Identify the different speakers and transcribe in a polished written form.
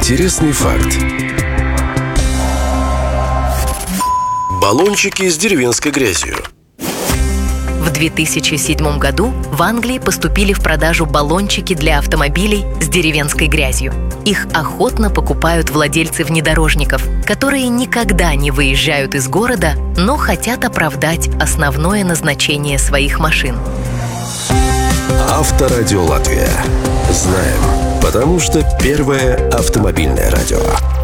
Speaker 1: Интересный факт. Баллончики с деревенской грязью.
Speaker 2: В 2007 году в Англии поступили в продажу баллончики для автомобилей с деревенской грязью. Их охотно покупают владельцы внедорожников, которые никогда не выезжают из города, но хотят оправдать основное назначение своих машин.
Speaker 1: Авторадио Латвия. Знаем, потому что первое автомобильное радио.